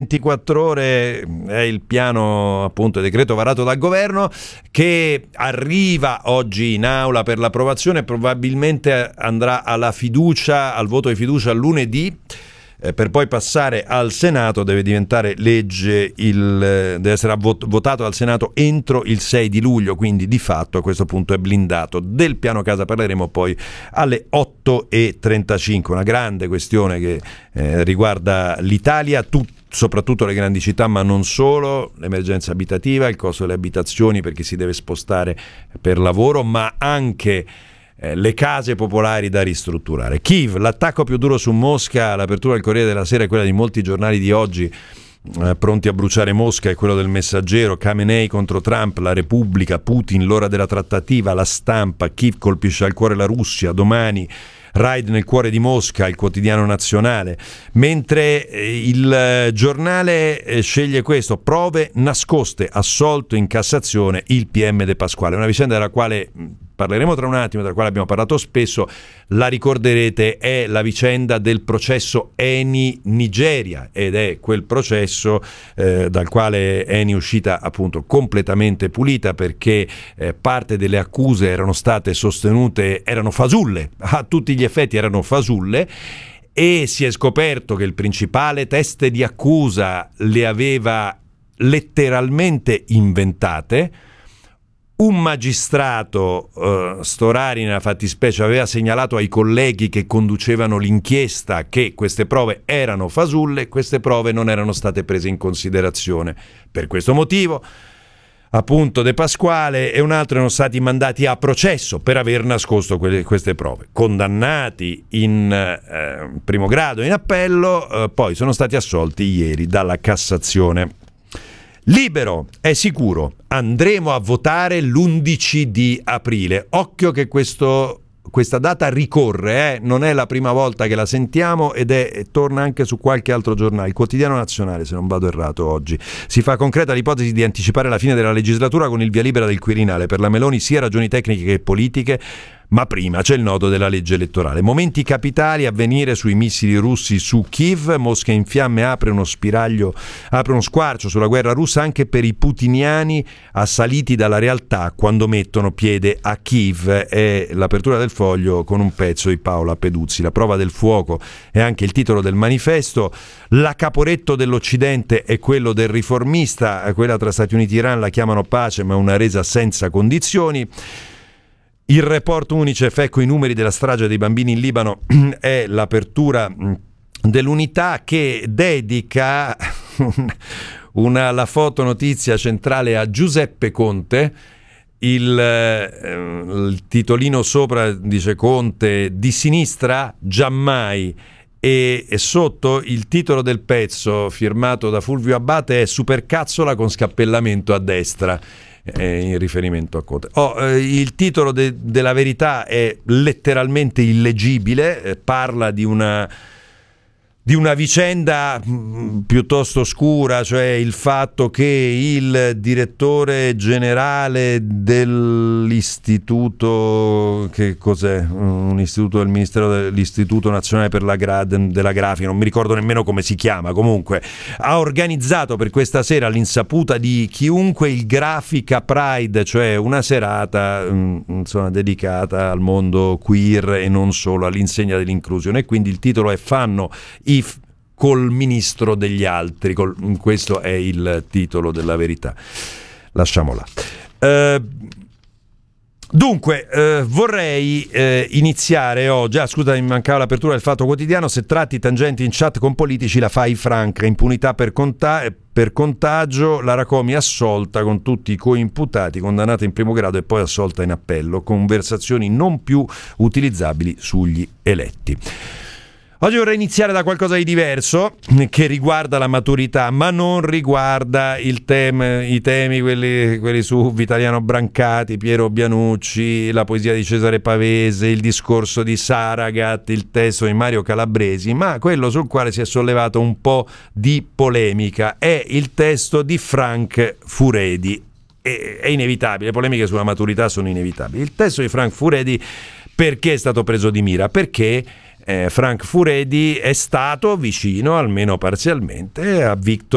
24 ore è il piano, appunto, decreto varato dal governo, che arriva oggi in aula per l'approvazione e probabilmente andrà alla fiducia, al voto di fiducia lunedì, per poi passare al Senato. Deve diventare legge, deve essere votato al Senato entro il 6 di luglio, quindi di fatto a questo punto è blindato. Del piano casa parleremo poi alle 8:35, una grande questione che riguarda l'Italia, soprattutto le grandi città, ma non solo, l'emergenza abitativa, il costo delle abitazioni perché si deve spostare per lavoro, ma anche le case popolari da ristrutturare. Kiev, l'attacco più duro su Mosca, l'apertura del Corriere della Sera e quella di molti giornali di oggi pronti a bruciare Mosca, e quello del Messaggero, Khamenei contro Trump, la Repubblica, Putin, l'ora della trattativa, la Stampa, Kiev colpisce al cuore la Russia, domani raid nel cuore di Mosca, il quotidiano nazionale, mentre il giornale sceglie questo: prove nascoste, assolto in Cassazione il PM De Pasquale, una vicenda della quale parleremo tra un attimo, della quale abbiamo parlato spesso. La ricorderete, è la vicenda del processo Eni Nigeria, ed è quel processo dal quale Eni è uscita appunto completamente pulita, perché parte delle accuse erano state sostenute, erano fasulle, a tutti gli effetti erano fasulle, e si è scoperto che il principale teste di accusa le aveva letteralmente inventate. Un magistrato, Storari nella fattispecie, aveva segnalato ai colleghi che conducevano l'inchiesta che queste prove erano fasulle, queste prove non erano state prese in considerazione. Per questo motivo, appunto, De Pasquale e un altro erano stati mandati a processo per aver nascosto queste prove, condannati in primo grado e in appello, poi sono stati assolti ieri dalla Cassazione. Libero, è sicuro, andremo a votare l'11 di aprile. Occhio che questa data ricorre, non è la prima volta che la sentiamo, ed torna anche su qualche altro giornale. Il Quotidiano Nazionale, se non vado errato, oggi si fa concreta l'ipotesi di anticipare la fine della legislatura con il via libera del Quirinale. Per la Meloni sia ragioni tecniche che politiche, ma prima c'è il nodo della legge elettorale. Momenti capitali, avvenire sui missili russi su Kiev, Mosca in fiamme apre uno squarcio sulla guerra russa anche per i putiniani assaliti dalla realtà quando mettono piede a Kiev. È l'apertura del Foglio con un pezzo di Paola Peduzzi. La prova del fuoco è anche il titolo del manifesto. La Caporetto dell'Occidente è quello del riformista, quella tra Stati Uniti e Iran la chiamano pace ma una resa senza condizioni. Il report Unicef, ecco i numeri della strage dei bambini in Libano, è l'apertura dell'Unità, che dedica la fotonotizia centrale a Giuseppe Conte. Il titolino sopra dice: Conte di sinistra giammai, e sotto il titolo del pezzo firmato da Fulvio Abbate è Supercazzola con scappellamento a destra, in riferimento a Conte. Il titolo della Verità è letteralmente illeggibile, parla di una vicenda piuttosto oscura, cioè il fatto che il direttore generale dell'istituto, che cos'è? Un istituto del Ministero dell'Istituto Nazionale per della Grafica, non mi ricordo nemmeno come si chiama, comunque ha organizzato per questa sera, all'insaputa di chiunque, il Grafica Pride, cioè una serata insomma dedicata al mondo queer e non solo, all'insegna dell'inclusione, e quindi il titolo è Fanno i col ministro degli altri. Questo è il titolo della Verità. Lasciamola. Dunque, vorrei iniziare oggi. Scusa, mi mancava l'apertura del Fatto Quotidiano. Se tratti tangenti in chat con politici, la fai franca. Impunità per contagio, Lara Comi assolta con tutti i coimputati, condannata in primo grado e poi assolta in appello. Conversazioni non più utilizzabili sugli eletti. Oggi vorrei iniziare da qualcosa di diverso, che riguarda la maturità, ma non riguarda i temi quelli su Vitaliano Brancati, Piero Bianucci, la poesia di Cesare Pavese, il discorso di Saragat, il testo di Mario Calabresi, ma quello sul quale si è sollevato un po' di polemica. È il testo di Frank Furedi. È inevitabile, le polemiche sulla maturità sono inevitabili. Il testo di Frank Furedi perché è stato preso di mira? Perché Frank Furedi è stato vicino, almeno parzialmente, a Victor